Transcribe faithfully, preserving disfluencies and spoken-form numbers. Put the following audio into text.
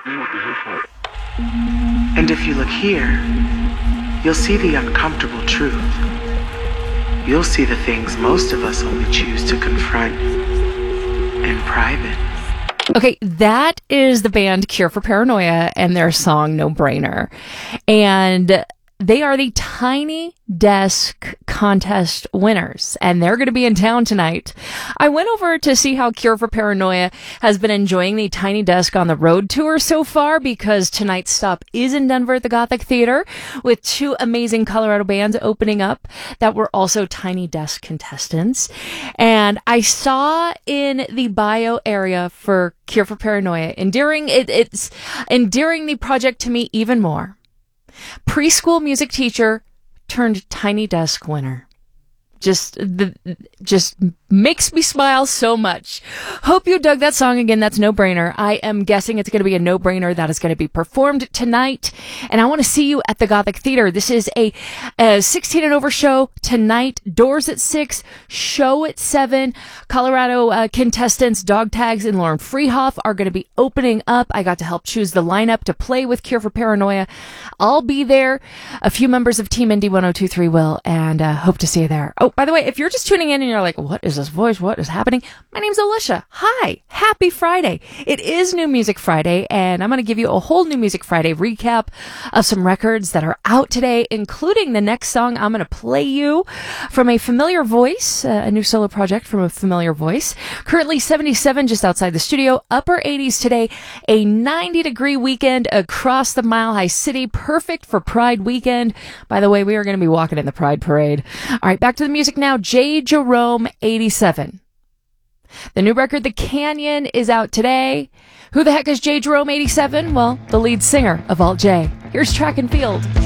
And if you look here, you'll see the uncomfortable truth. You'll see the things most of us only choose to confront in private. Okay, that is the band Cure for Paranoia and their song No Brainer. And they are the Tiny Desk Contest winners, and they're going to be in town tonight. I went over to see how Cure for Paranoia has been enjoying the Tiny Desk on the road tour so far, because tonight's stop is in Denver at the Gothic Theater with two amazing Colorado bands opening up that were also Tiny Desk contestants. And I saw in the bio area for Cure for Paranoia, endearing it, it's endearing the project to me even more. Preschool music teacher turned Tiny Desk winner. Just the just makes me smile so much. Hope you dug that song. Again, that's No Brainer. I am guessing it's going to be a no-brainer that is going to be performed tonight. And I want to see you at the Gothic Theater. This is a, a sixteen and over show tonight. Doors at six, show at seven. Colorado uh, contestants Dog Tags and Lauren Freehoff are going to be opening up. I got to help choose the lineup to play with Cure for Paranoia. I'll be there. A few members of Team Indy ten twenty-three will, and uh, hope to see you there. Oh, by the way, if you're just tuning in and you're like, what is this voice? What is happening? My name's Alicia. Hi. Happy Friday. It is New Music Friday, and I'm going to give you a whole New Music Friday recap of some records that are out today, including the next song I'm going to play you from a familiar voice, uh, a new solo project from a familiar voice. Currently seventy-seven just outside the studio, upper eighties today, a ninety degree weekend across the Mile High City, perfect for Pride weekend. By the way, we are going to be walking in the Pride Parade. All right, back to the music now. J. Jerome, eighty-seven. The new record, The Canyon, is out today. Who the heck is J. Jerome, eighty-seven? Well, the lead singer of Alt J. Here's Track and Field.